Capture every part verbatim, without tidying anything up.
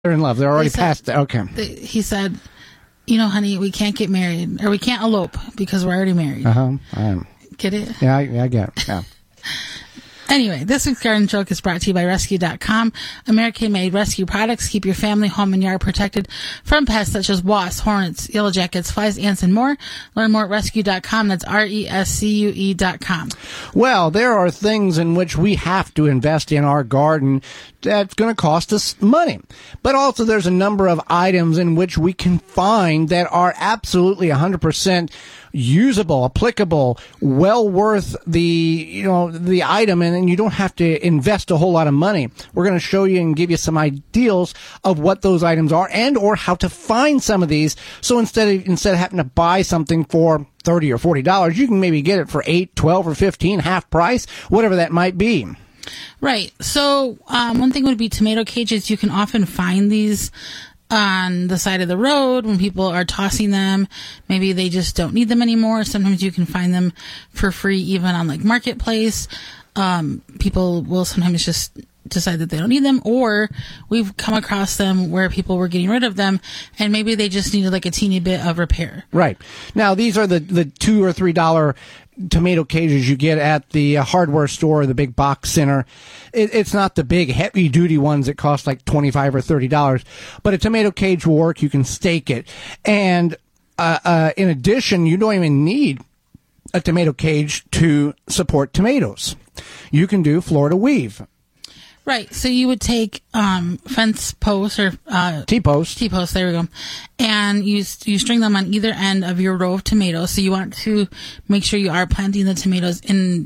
They're in love. They're already said, past it. Okay. They, he said, you know, honey, we can't get married, or we can't elope because we're already married. Uh-huh. Um, get it? Yeah, I, I get it. Yeah. Anyway, this week's garden joke is brought to you by Rescue dot com. American-made rescue products keep your family, home, and yard protected from pests such as wasps, hornets, yellow jackets, flies, ants, and more. Learn more at Rescue dot com. That's R E S C U E dot com. Well, there are things in which we have to invest in our garden that's going to cost us money. But also there's a number of items in which we can find that are absolutely one hundred percent usable, applicable, well worth the, you know, the item, and, and you don't have to invest a whole lot of money. We're going to show you and give you some ideals of what those items are and or how to find some of these. So instead of instead of having to buy something for thirty or forty dollars, you can maybe get it for eight, twelve, or fifteen, half price, whatever that might be. Right. So um, one thing would be tomato cages. You can often find these on the side of the road when people are tossing them. Maybe they just don't need them anymore. Sometimes you can find them for free even on like Marketplace. Um, people will sometimes just decide that they don't need them, or we've come across them where people were getting rid of them and maybe they just needed like a teeny bit of repair. Right. Now, these are the, the two or three dollar tomato cages you get at the uh, hardware store or the big box center. It, it's not the big heavy duty ones that cost like twenty-five or thirty dollars, but a tomato cage will work. You can stake it. And uh, uh, in addition, you don't even need a tomato cage to support tomatoes. You can do Florida weave. Right. So you would take um, fence posts or uh, T-posts. T-posts, there we go. And you you string them on either end of your row of tomatoes. So you want to make sure you are planting the tomatoes in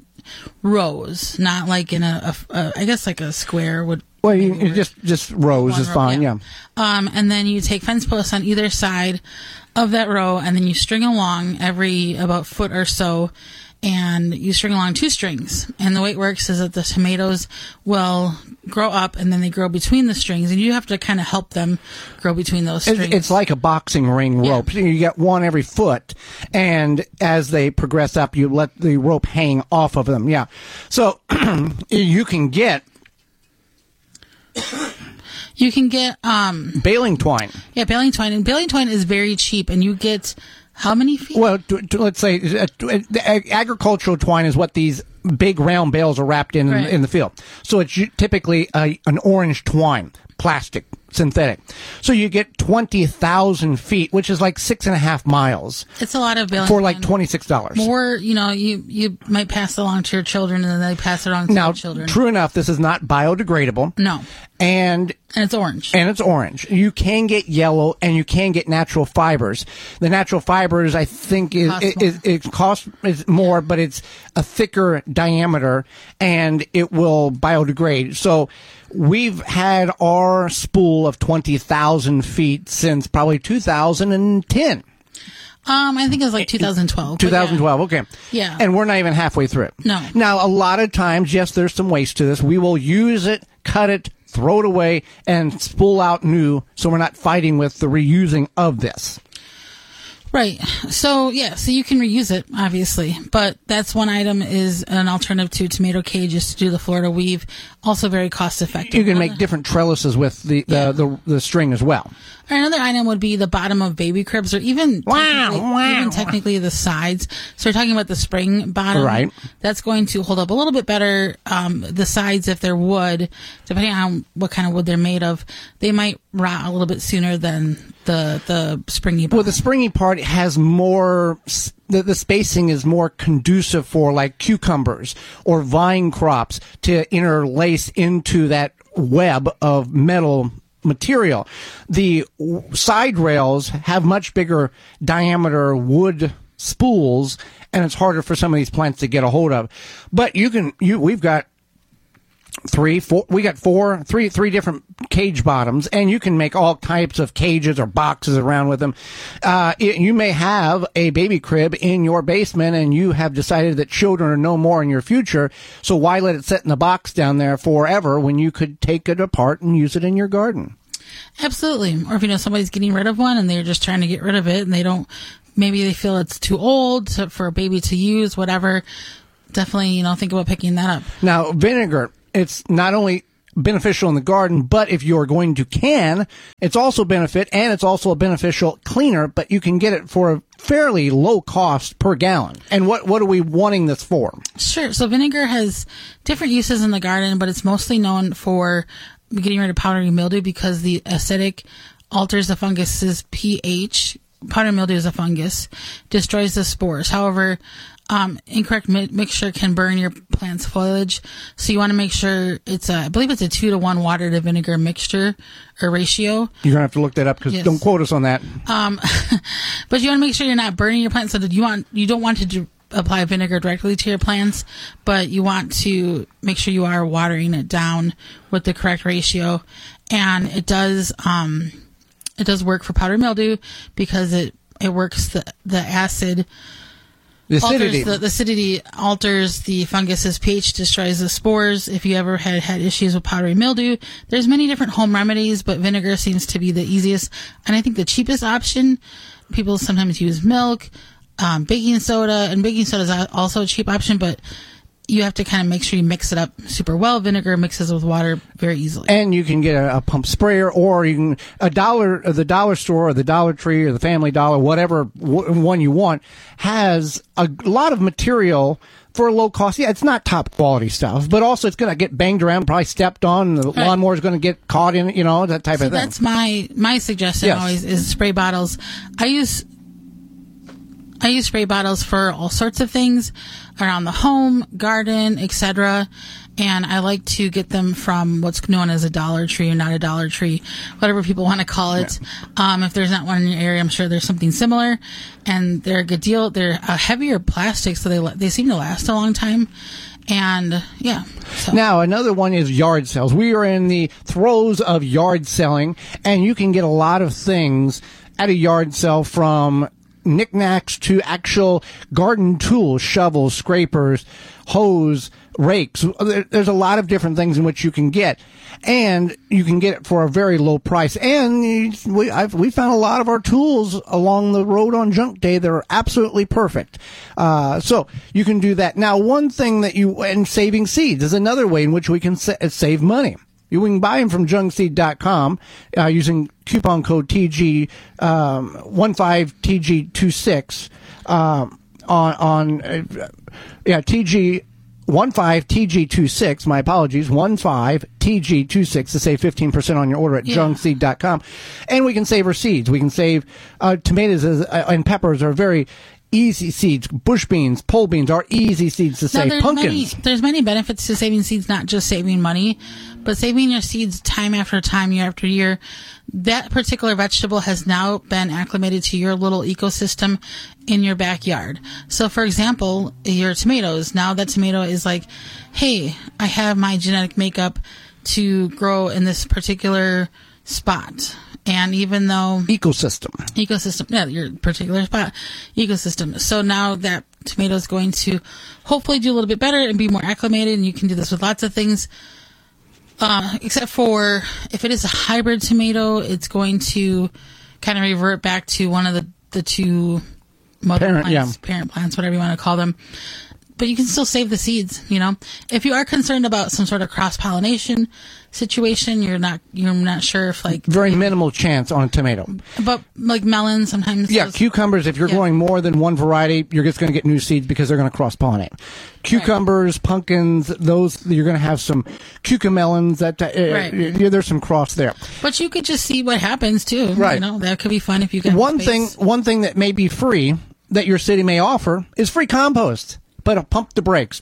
rows, not like in a, a, a I guess like a square would. Well, you, you just just rows is row, fine, yeah. yeah. Um, and then you take fence posts on either side of that row, and then you string along every about foot or so. And you string along two strings. And the way it works is that the tomatoes will grow up and then they grow between the strings. And you have to kind of help them grow between those strings. It's, it's like a boxing ring rope. Yeah. You get one every foot. And as they progress up, you let the rope hang off of them. Yeah. So you can get... You can get... um baling twine. Yeah, baling twine. And baling twine is very cheap. And you get... How many feet? Well, t- t- let's say uh, t- ag- agricultural twine is what these big round bales are wrapped in right. in, in the field. So it's typically a, an orange twine, plastic, synthetic. So you get twenty thousand feet, which is like six and a half miles. It's a lot of baling for like twenty-six dollars. More, you know, you, you might pass it along to your children and then they pass it on to now, their children. True enough, this is not biodegradable. No. And And it's orange. And it's orange. You can get yellow, and you can get natural fibers. The natural fibers, I think, is Cost it, it, it costs is more, but it's a thicker diameter, and it will biodegrade. So we've had our spool of twenty thousand feet since probably two thousand ten. Um, I think it was like two thousand twelve. twenty twelve, yeah. okay. Yeah. And we're not even halfway through it. No. Now, a lot of times, yes, there's some waste to this. We will use it, cut it, throw it away, and spool out new, so we're not fighting with the reusing of this. Right. So, yeah, so you can reuse it, obviously. But that's one item is an alternative to tomato cages to do the Florida weave. Also very cost effective. You can make different trellises with the, the, Yeah. the, the string as well. Another item would be the bottom of baby cribs, or even Wow, technically, wow. even technically the sides. So we're talking about the spring bottom. Right. That's going to hold up a little bit better. Um, the sides, if they're wood, depending on what kind of wood they're made of, they might rot a little bit sooner than the the springy bottom. Well, the springy part has more, the, the spacing is more conducive for like cucumbers or vine crops to interlace into that web of metal material. The side rails have much bigger diameter wood spools, and it's harder for some of these plants to get a hold of. But you can, you we've got three, four, we got four, three, three different cage bottoms, and you can make all types of cages or boxes around with them. Uh, it, you may have a baby crib in your basement, and you have decided that children are no more in your future, so why let it sit in a box down there forever when you could take it apart and use it in your garden? Absolutely. Or if you know somebody's getting rid of one and they're just trying to get rid of it and they don't, maybe they feel it's too old to, for a baby to use, whatever. Definitely, you know, think about picking that up. Now, vinegar, it's not only beneficial in the garden, but if you're going to can, it's also benefit, and it's also a beneficial cleaner, but you can get it for a fairly low cost per gallon. And what, what are we wanting this for? Sure. So vinegar has different uses in the garden, but it's mostly known for getting rid of powdery mildew because the acidic alters the fungus's pH. Powdery mildew is a fungus, destroys the spores. However, Um, incorrect mi- mixture can burn your plant's foliage. So you want to make sure it's a, I believe it's a two to one water to vinegar mixture or ratio. You're going to have to look that up because Yes. don't quote us on that. Um, but you want to make sure you're not burning your plants. So that you want, you don't want to do, apply vinegar directly to your plants, but you want to make sure you are watering it down with the correct ratio. And it does, um, it does work for powdery mildew because it, it works the, the acid, The acidity. Alters the, the acidity alters the fungus's pH, destroys the spores. If you ever had had issues with powdery mildew, there's many different home remedies, but vinegar seems to be the easiest and I think the cheapest option. People sometimes use milk, um, baking soda, and baking soda is also a cheap option, but you have to kind of make sure you mix it up super well. Vinegar mixes with water very easily. And you can get a, a pump sprayer, or you can a dollar, the dollar store, or the Dollar Tree, or the Family Dollar, whatever w- one you want, has a lot of material for a low cost. Yeah, it's not top quality stuff, but also it's going to get banged around, probably stepped on. The right. lawnmower is going to get caught in it, you know, that type so of thing. That's my my suggestion. Yes. Always is spray bottles. I use. I use spray bottles for all sorts of things around the home, garden, et cetera. And I like to get them from what's known as a Dollar Tree or not a Dollar Tree, whatever people want to call it. Yeah. Um, if there's not one in your area, I'm sure there's something similar. And they're a good deal. They're a heavier plastic, so they they seem to last a long time. And yeah. So. Now, another one is yard sales. We are in the throes of yard selling, and you can get a lot of things at a yard sale, from knickknacks to actual garden tools, shovels, scrapers, hose, rakes. There's a lot of different things in which you can get, and you can get it for a very low price. And we I've, we found a lot of our tools along the road on Junk Day that are absolutely perfect. Uh, so you can do that. Now, one thing that you, and saving seeds is another way in which we can sa- save money. You can buy them from junk seed dot com uh, using coupon code T G um, one five T G twenty-six um, on on uh, yeah T G one five T G twenty-six. My apologies, one five T G twenty-six to save fifteen percent on your order at yeah. junk seed dot com, and we can save our seeds. We can save uh, tomatoes as, uh, and peppers are very easy seeds. Bush beans, pole beans are easy seeds to save. There's Pumpkins. Many, there's many benefits to saving seeds, not just saving money, but saving your seeds time after time, year after year. That particular vegetable has now been acclimated to your little ecosystem in your backyard. So, for example, your tomatoes. Now that tomato is like, hey, I have my genetic makeup to grow in this particular spot. And even though ecosystem, ecosystem, yeah, your particular spot, ecosystem. So now that tomato is going to hopefully do a little bit better and be more acclimated, and you can do this with lots of things. Uh, except for if it is a hybrid tomato, it's going to kind of revert back to one of the, the two mother parent, plants, yeah. parent plants, whatever you want to call them. But you can still save the seeds, you know. If you are concerned about some sort of cross-pollination situation, you're not you're not sure if like very minimal chance on a tomato. But like melons, sometimes. Yeah, those, cucumbers. If you're yeah. growing more than one variety, you're just going to get new seeds because they're going to cross-pollinate. Cucumbers, right. pumpkins, those you're going to have some cucamelons. That uh, right. uh, there's some cross there. But you could just see what happens too. Right. You know, that could be fun if you get one thing. One thing that may be free that your city may offer is free compost. But pump the brakes.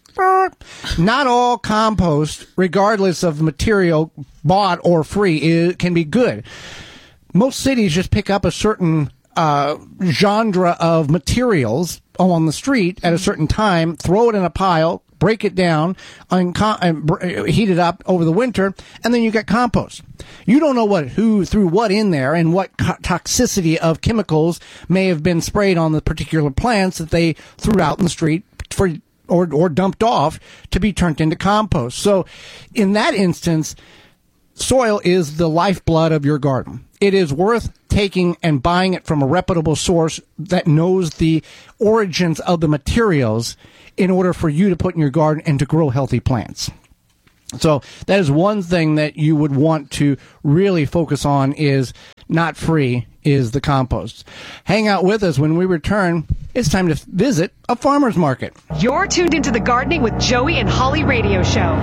Not all compost, regardless of material bought or free, is, can be good. Most cities just pick up a certain uh, genre of materials on the street at a certain time, throw it in a pile, break it down, and heat it up over the winter, and then you get compost. You don't know what who threw what in there and what co- toxicity of chemicals may have been sprayed on the particular plants that they threw out in the street for or or dumped off to be turned into compost. So in that instance, soil is the lifeblood of your garden. It is worth taking and buying it from a reputable source that knows the origins of the materials in order for you to put in your garden and to grow healthy plants. So that is one thing that you would want to really focus on, is not free, is the compost. Hang out with us. When we return, it's time to visit a farmer's market. You're tuned into the Gardening with Joey and Holly radio show.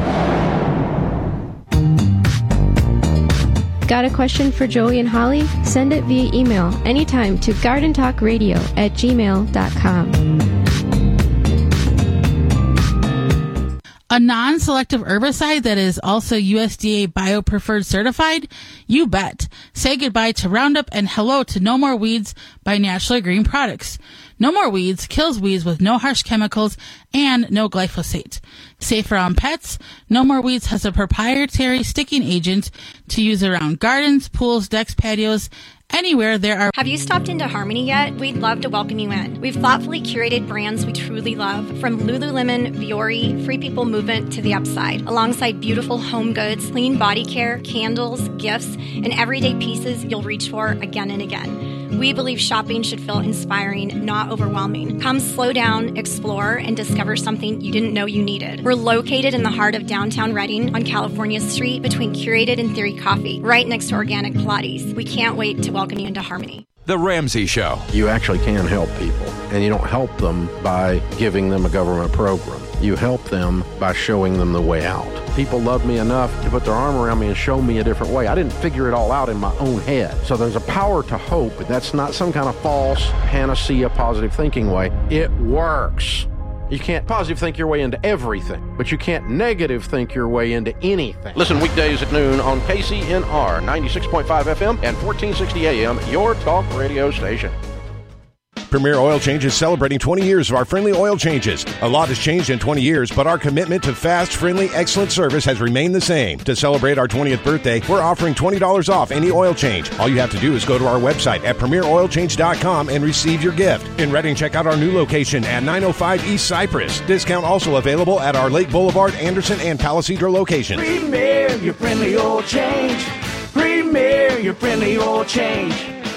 Got a question for Joey and Holly? Send it via email anytime to gardentalkradio at gmail dot com. A non-selective herbicide that is also U S D A BioPreferred certified? You bet. Say goodbye to Roundup and hello to No More Weeds by Naturally Green Products. No More Weeds kills weeds with no harsh chemicals and no glyphosate. Safer on pets, No More Weeds has a proprietary sticking agent to use around gardens, pools, decks, patios, anywhere there are... Have you stopped into Harmony yet? We'd love to welcome you in. We've thoughtfully curated brands we truly love, from Lululemon, Viore, Free People Movement to The Upside, alongside beautiful home goods, clean body care, candles, gifts, and everyday pieces you'll reach for again and again. We believe shopping should feel inspiring, not overwhelming. Come slow down, explore, and discover something you didn't know you needed. We're located in the heart of downtown Redding on California Street between Curated and Theory Coffee, right next to Organic Pilates. We can't wait to welcome you into Harmony. The Ramsey Show. You actually can help people, and you don't help them by giving them a government program. You help them by showing them the way out. People love me enough to put their arm around me and show me a different way. I didn't figure it all out in my own head. So there's a power to hope, but that's not some kind of false panacea positive thinking way. It works. You can't positive think your way into everything, but you can't negative think your way into anything. Listen weekdays at noon on K C N R ninety-six point five F M and fourteen sixty A M, your talk radio station. Premier Oil Change is celebrating twenty years of our friendly oil changes. A lot has changed in twenty years, but our commitment to fast, friendly, excellent service has remained the same. To celebrate our twentieth birthday, we're offering twenty dollars off any oil change. All you have to do is go to our website at premier oil change dot com and receive your gift. In Redding, check out our new location at nine oh five East Cypress. Discount also available at our Lake Boulevard, Anderson, and Palisadro locations. Premier, your friendly oil change. Premier, your friendly oil change.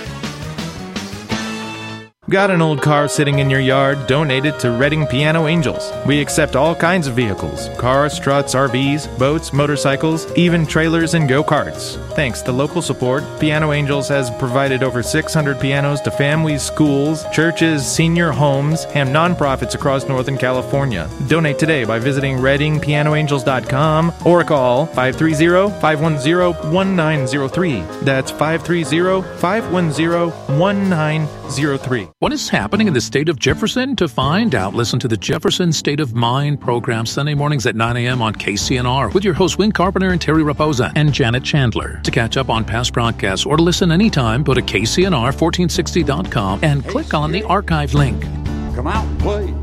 Got an old car sitting in your yard? Donate it to Redding Piano Angels. We accept all kinds of vehicles: cars, trucks, R Vs, boats, motorcycles, even trailers and go-karts. Thanks to local support, Piano Angels has provided over six hundred pianos to families, schools, churches, senior homes, and nonprofits across Northern California. Donate today by visiting redding piano angels dot com or call five three zero, five one zero, one nine zero three. That's five three zero, five one zero, one nine zero three. What is happening in the state of Jefferson? To find out, listen to the Jefferson State of Mind program Sunday mornings at nine a.m. on K C N R with your hosts Win Carpenter and Terry Raposa and Janet Chandler. To catch up on past broadcasts or to listen anytime, go to K C N R fourteen sixty dot com and click on the archive link. Come out and play.